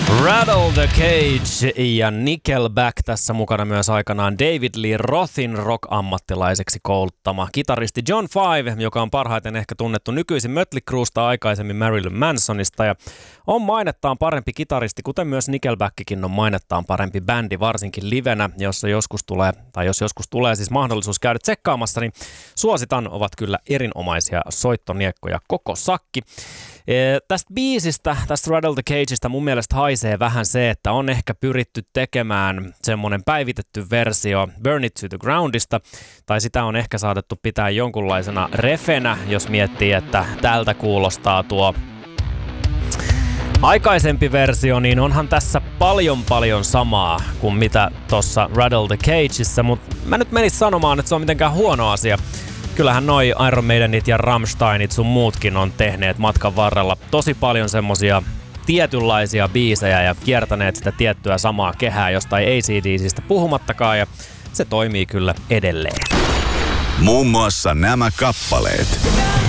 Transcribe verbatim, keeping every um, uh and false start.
Rattle the Cage ja Nickelback tässä mukana myös aikanaan David Lee Rothin rock-ammattilaiseksi kouluttama kitaristi John Five, joka on parhaiten ehkä tunnettu nykyisin Mötley Cruesta, aikaisemmin Marilyn Mansonista ja on mainettaan parempi kitaristi, kuten myös Nickelbackikin on mainettaan parempi bändi, varsinkin livenä, jossa joskus tulee, tai jos joskus tulee siis mahdollisuus käydä tsekkaamassa, niin suositan, ovat kyllä erinomaisia soittoniekkoja koko sakki. E, tästä biisistä, tästä Rattle the Cageista mun mielestä haisee vähän se, että on ehkä pyritty tekemään semmoinen päivitetty versio Burn It to the Groundista, tai sitä on ehkä saatettu pitää jonkunlaisena refenä, jos miettii, että tältä kuulostaa tuo aikaisempi versio, niin onhan tässä paljon paljon samaa kuin mitä tossa Rattle the Cageissa, mutta mä nyt menis sanomaan, että se on mitenkään huono asia. Kyllähän noi Iron Maidenit ja Rammsteinit sun muutkin on tehneet matkan varrella tosi paljon semmosia tietynlaisia biisejä ja kiertäneet sitä tiettyä samaa kehää jostain A C D C:stä puhumattakaan ja se toimii kyllä edelleen. Muun muassa nämä kappaleet.